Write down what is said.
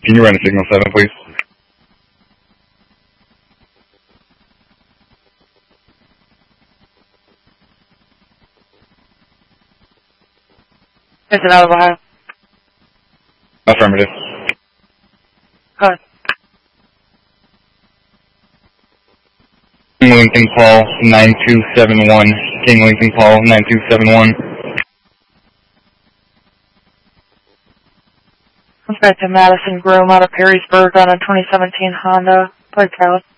Can you run a signal 7, please? Is it out of Ohio? Affirmative. Go ahead. King Lincoln call 9271. King Lincoln call 9271. Let's back to Madison Grove out of Perrysburg on a 2017 Honda. Plate valid.